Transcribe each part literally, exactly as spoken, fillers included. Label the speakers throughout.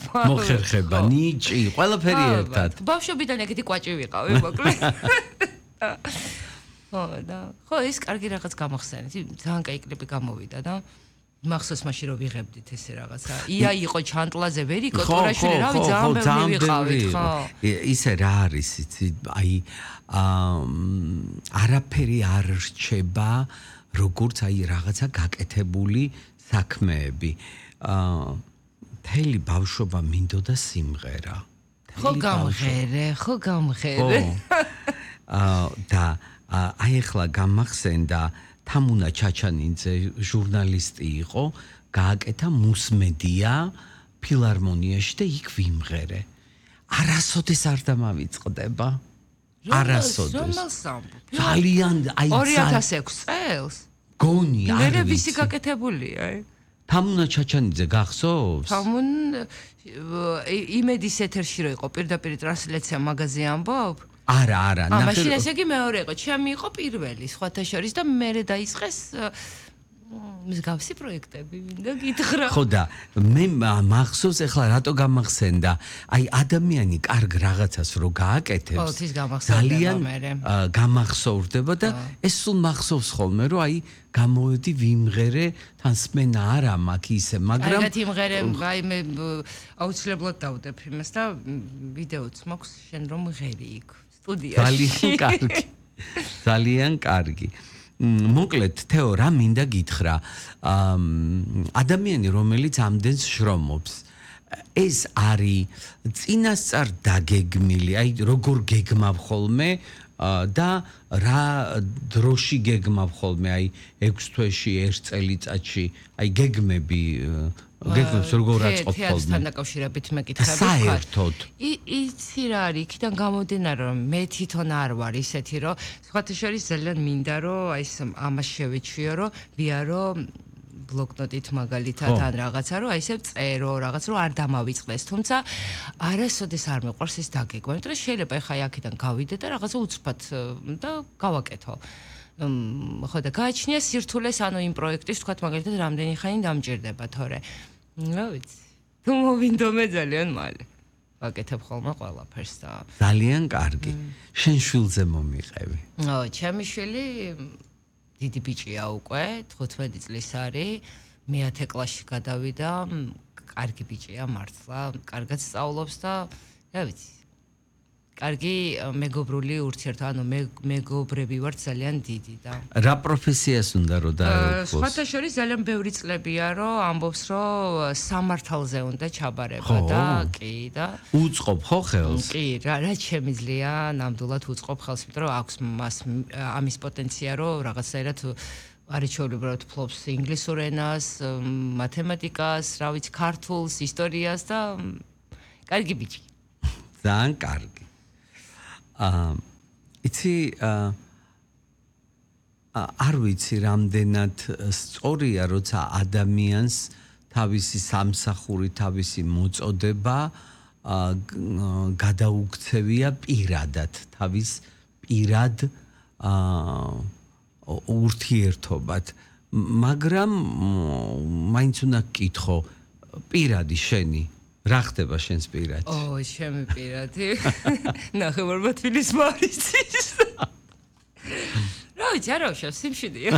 Speaker 1: მოხერხება, ნიჭი, ყველაფერი ერთად.
Speaker 2: ბავშვობიდან ეგეთი კვაჭი ვიყავი, მოკლედ. ხო, და ხო, ეს კარგი რაღაც გამახსენეთ. ძალიან კაი კლიპი გამოვიდა და მახსოვს მაშინ რომ ვიღებდით ესე რაღაცა. ია იყო ჩანტლაზე, ვერიკო თურაშვილი, რავი, ძალიან ბევრი ვიყავით, ხო.
Speaker 1: ისე რა არის, იცი, აი არაფერი არ რჩება, როგორც აი რაღაცა გაკეთებული საქმეები. მთელი ბავშვობა მინდოდა სიმღერა.
Speaker 2: ხო გამღერე, ხო გამღერე.
Speaker 1: და აი ახლა გამახსენდა თამუნა ჩაჩანიძე ჟურნალისტი იყო, გააკეთა მუსმედია ფილარმონიაში და იქ ვიმღერე. არასოდეს არ დამავიწყდება. არასოდეს. ძალიან აი
Speaker 2: ორი ათას ექვსი წელს.
Speaker 1: გონი არ ვიცი.
Speaker 2: მე ვისი გაკეთებულია?
Speaker 1: თამუნა ჩაჩანიძე გახსოვს?
Speaker 2: თამუნ იმედის ეთერში რო იყო პირდაპირ ტრანსლაცია მაგაზე ამბობ?
Speaker 1: არა, არა,
Speaker 2: ნახე. მაშინ ესე იგი მეორე იყო, ჩემი იყო პირველი, სხვათა შორის და მერე დაიწყეს მსგავსი პროექტები, მინდა გითხრა.
Speaker 1: ხო და მე მახსოვს ახლა რატო გამახსენდა, აი ადამიანი კარგ რაღაცას რო გააკეთებს,
Speaker 2: ძალიან
Speaker 1: გამახსოვრდება და ეს სულ მახსოვს ხოლმე, რომ აი გამოვედი ვიმღერე, თანსმენა არა მაქვს ისე, მაგრამ
Speaker 2: აი იმღერე, აი მე აუცილებლად დავდებ იმას და ვიდეოც მაქვს შენ რომ ღერი იქ სტუდიაში.
Speaker 1: ძალიან კარგი. ძალიან კარგი. მოკლედ თეო რა მინდა გითხრა ადამიანი რომელიც ამდენს შრომობს ეს არის წინასწარ დაგეგმილი აი როგორ გეგმავ ხოლმე და რა დროში გეგმავ ხოლმე აი ექვს თვეში ერთ წელიწადში აი გეგმები გეგმებს როგორ აწყობ ხოლმე
Speaker 2: თეატრთან დაკავშირებით მეკითხები
Speaker 1: საერთოდ
Speaker 2: იცი რა არის იქიდან გამომდინარე რომ მე თვითონ არ ვარ ისეთი რომ სხვათა შორის ძალიან მინდა რომ აი ეს ამას შევეჩვიო რომ ვიარო ბლოკნოტით მაგალითად ან რაღაცა რომ აი ესე წერო რაღაც რომ არ დამავიწყდეს თუმცა არასოდეს არ მეყვარს ეს დაგეგმა იმიტომ რომ შეიძლება ეხა აქედან გავიდე და რაღაცა უცბად და გავაკეთო ხო და გააჩნია სირთულეს ანუ იმ პროექტის თქვა მაგალითად რამდენი ხანი დამჭირდება თორე რა ვიცი თუ მოვინდომე ძალიან მალე ვაკეთებ ხოლმე ყველაფერს და
Speaker 1: ძალიან კარგი შენ შვილზე მომიყევი
Speaker 2: ო ჩემი შვილი დიდი ბიჭია უკვე თხუთმეტი წლის არის მეათე კლასში გადავიდა კარგი ბიჭია მართლა კარგად სწავლობს და რა ვიცი კარგი მეგობრული ურთიერთობა ანუ მეგობრები ვართ ძალიან დიდი და
Speaker 1: რა პროფესიას უნდა რომ დაეუფლოს
Speaker 2: სხვათა შორის ძალიან ბევრი წლებია რომ ამბობს რომ სამართალზე უნდა ჩაბარება და კი და
Speaker 1: უწყობ ხო ხელს
Speaker 2: კი რა რა შემიძლია ნამდვილად უწყობ ხელს იმიტომ რომ აქვს მას ამის პოტენცია რომ რაღაცაერად არჩეულებრივად ფლობს ინგლისურ ენას მათემატიკას რა ვიცი ქართულს ისტორიას და კარგი ბიჭი
Speaker 1: ძალიან კარგი აა იცი აა არ ვიცი რამდენად სწორია როცა ადამიანს თავისი სამსახური თავისი მოწოდება გადაუქცევია პირადად თავის პირად აა ურთიერთობად მაგრამ მაინც უნდა გკითხო პირადი შენი რა ხდება შენს პირადში?
Speaker 2: ო, ჩემი პირადი. ნახევარბათვილის მარიცის. რა ვიცი, არა ვშევ სიმშვიდეა.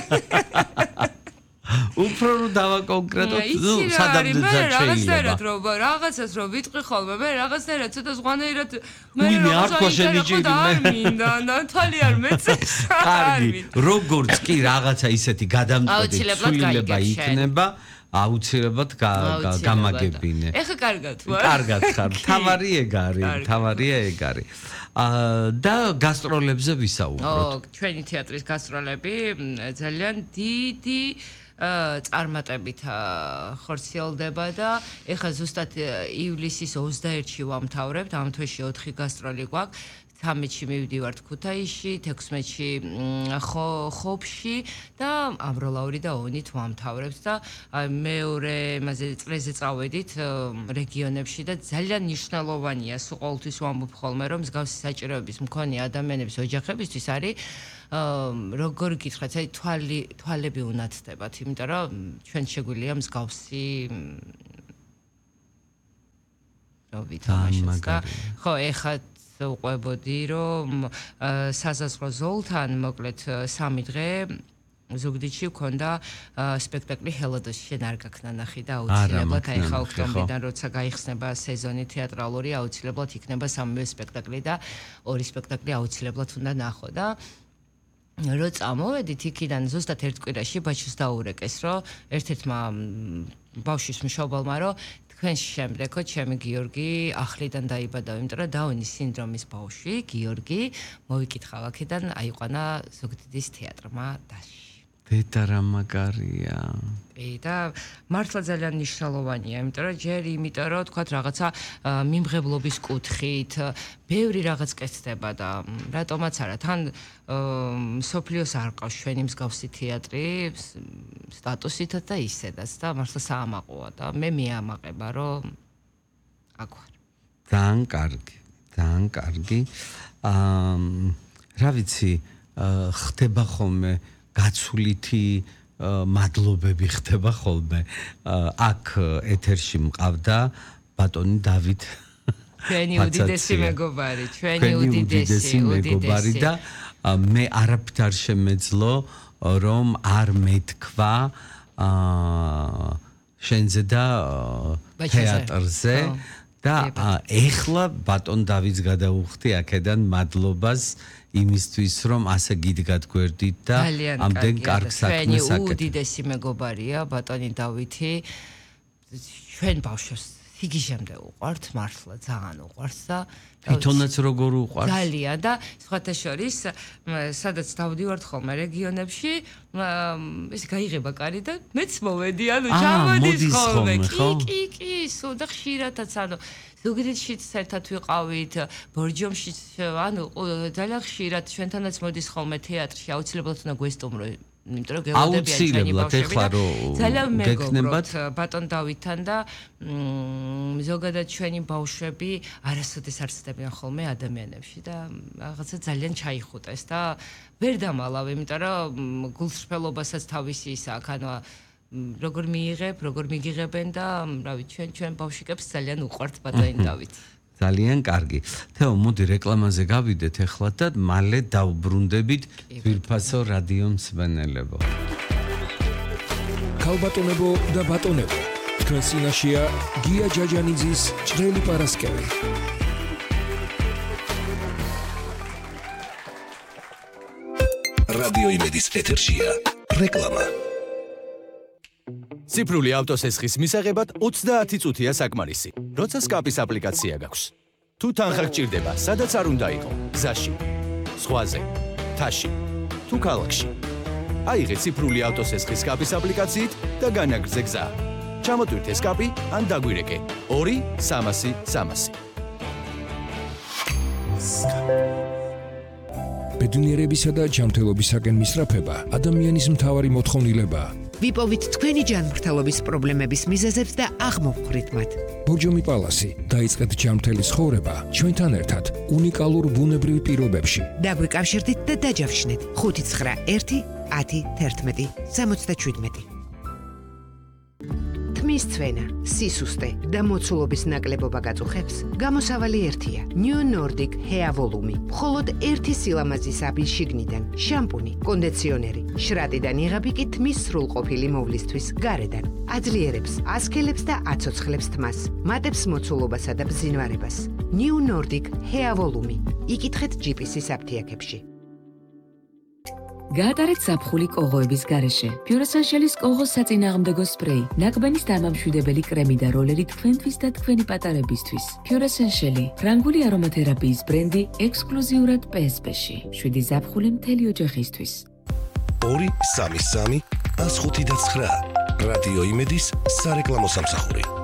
Speaker 1: უფრო რომ დავაკონკრეტოთ, ნუ სადამდე შეიძლება.
Speaker 2: რაღაცას რომ ვიტყვი ხოლმე, მე რაღაცნაირად ცოტა ზღვანაირად
Speaker 1: მე რაღაცა
Speaker 2: მინდა, ნათალი არ მეწეს.
Speaker 1: კარგი, როგორც კი რაღაცა ისეთი გადამწყვეტი ცვლილება იქნება, აუცილებლად გამაგებინე.
Speaker 2: ეხა კარგად ვარ.
Speaker 1: კარგად ხარ. თავარი ეგ არის, თავარია ეგ არის. აა და გასტროლებზე ვისაუბროთ.
Speaker 2: ო, ჩვენი თეატრის გასტროლები ძალიან დიდი წარმატებით ხორციელდება და ეხა ზუსტად ივლისის ოცდაერთში ვამთავრებთ, ამ თვეში ოთხი გასტროლი გვაქვს. თამეტში მივდივართ ქუთაისში, თექვსმეტში ხობში და ამბროლაური და ონით ვამთავრებთ და მეორე მასე წლეზე წავედით რეგიონებში და ძალიან მნიშვნელოვანია სულ ყოველთვის ვამბობ ხოლმე რომ მსგავსი საჭიროების მქონე ადამიანების ოჯახებისთვის არის როგორ გითხრათ, აი თვალი თვალები უნათდებათ, იმიტომ რომ ჩვენ შეგვიძლია მსგავსი ვითამაშოთ და ხო ეხლა უყვებოდი რომ საზაზღვრო ზოლთან მოკლედ სამი დღე ზუგდიდში მქონდა სპექტაკლი ჰელოდოსი შენ არ გაქნა ნახი და აუცილებლად აი ხა ოქტომბრიდან როცა გაიხსნება სეზონი თეატრალური აუცილებლად იქნება სამივე სპექტაკლი და ორი სპექტაკლი აუცილებლად უნდა ნახო და რო წამოვედით იქიდან ზუსტად ერთ კვირაში ბაჩუს დაურეკეს რომ ერთ-ერთმა ბავშვის მშობელმა რომ თქვენ შემდეგო ჩემი გიორგი ახლიდან დაიბადა იმიტომ რომ დაუნის სინდრომის ბავშვი გიორგი მოვიკითხავ აქედან აიყვანა ზუგდიდის თეატრმა დაში
Speaker 1: ბედა რა მაგარია.
Speaker 2: და მართლა ძალიან მნიშვნელოვანია, იმიტომ რომ ჯერ იმიტომ რომ თქვა რაღაცა მიმღებლობის კუთხით, ბევრი რაღაც კეთდება და რატომაც არა, თან სოფლიოს არ ყავს ჩვენი მსგავსი თეატრი სტატუსითაც და ისედაც და მართლა საამაყოა და მე მეამაყება რომ აქ ვარ.
Speaker 1: ძალიან კარგი, ძალიან კარგი. აა რა ვიცი, ხდება ხოლმე გაცვლითი მადლობები ხდება ხოლმე. აქ ეთერში მყავდა ბატონი დავით.
Speaker 2: ჩვენი უდიდესი მეგობარი, ჩვენი უდიდესი
Speaker 1: მეგობარი და მე არაფრით არ შემეძლო რომ არ მეთქვა შენზე და თეატრზე და ეხლა ბატონ დავითს გადავუხდი აქედან მადლობას იმისთვის რომ ასე გიდგათ გვერდით და ამდენ კარგ საქმეს აკეთებ.
Speaker 2: ჩვენი უდიდესი მეგობარია ბატონი დავითი. ჩვენ ბავშვებს სიგიჟემდე უყვართ, მართლა ძალიან უყვართ და
Speaker 1: თვითონაც როგორ უყვართ?
Speaker 2: ძალიან და სხვათა შორის სადაც დავდივართ ხოლმე რეგიონებში, ეს გაიღება კარი და მეც მოვედი, ანუ ჩამოდის ხოლმე. კი, კი, კი, სულ და ხშირადაც ანუ ზუგდიდშიც ერთად ვიყავით, ბორჯომშიც, ანუ ძალიან ხშირად ჩვენთანაც მოდის ხოლმე თეატრში, აუცილებლად უნდა გვესტუმრო, იმიტომ რომ გევლოდებიან ჩვენი ბავშვები და ძალიან მეგობრობთ ბატონ დავითთან და ზოგადად ჩვენი ბავშვები არასოდეს არ ცდებიან ხოლმე ადამიანებში და რაღაცა ძალიან ჩაიხუტეს და ვერ დამალავ, იმიტომ რომ გულსრფელობასაც თავისი ის აქვს, ანუ როგორ მიიღებ, როგორ მიგიღებენ და რავი, ჩვენ ჩვენ ბავშვიკებს ძალიან უყვართ ბატონი დავით.
Speaker 1: ძალიან კარგი. თეო, მოდი რეკლამაზე გავიდეთ ახლა და მალე დავბრუნდებით ძვირფასო რადიო მსმენელებო.
Speaker 3: ქალბატონებო და ბატონებო, თქვენ წინაშეა გია ჯაჯანიძის ჭრელი პარასკევი.
Speaker 4: რადიო იმედის ეთერშია რეკლამა.
Speaker 5: ციფრული ავტოსესხის მისაღებად ოცდაათი წუთია საკმარისი. როცა სკაპის აპლიკაცია გაქვს. თუ თანხა გჭირდება, სადაც არ უნდა იყო, გზაში, ზღვაზე, თაში, თუ ქალაქში. აიღე ციფრული ავტოსესხის სკაპის აპლიკაციით და განაგრძე გზა. ჩამოტვირთე სკაპი ან დაგვირეკე ორი სამასი სამასი.
Speaker 3: ბედნიერებისა და ჯანმრთელობისაკენ მისწრაფება ადამიანის მთავარი მოთხოვნილებაა.
Speaker 6: ვიპოვით თქვენი ჯანმრთელობის პრობლემების მიზეზებს და აღმოვხვრით მათ.
Speaker 3: ბორჯომი პალასი, დაიწყეთ ჯანმრთელი ცხოვრება ჩვენთან ერთად უნიკალურ ბუნებრივ პირობებში.
Speaker 6: დაგვიკავშირდით და დაჯავშნეთ ხუთი ცხრა ერთი ათი თერთმეტი სამოცდაშვიდმეტი. თმის ცვენა, სისუსტე და მოცულობის ნაკლებობა გაწუხებს, გამოსავალი ერთია. New Nordic Hair Volume. მხოლოდ ერთი სილამაზის აბი შიგნიდან, შამპუნი, კონდიციონერი, შრატიდან იღები კი თმის სრულყოფილი მოვლისთვის გარედან. აძლიერებს, ასქელებს და აცოცხლებს თმას, მატებს მოცულობასა და ბზინვარებას. New Nordic Hair Volume. იკითხეთ ჯიპისის აფთიაქებში.
Speaker 7: გაატარეთ ზაფხული კოღოების გარეშე. Pure-Essentials კოღოს საწინააღმდეგო სპრეი, ნაკბენის დამამშვიდებელი კრემი და როლერი თქვენთვის და თქვენი პატარებისთვის. Pure-Essentials, ფრანგული არომათერაპიის ბრენდი ექსკლუზიურად პე ეს პე-ში. შვიდი ზაფხული მთელი ოჯახისთვის.
Speaker 4: ორი სამი სამი ას ხუთი და ცხრა რადიო იმედის სარეკლამო სამსახური.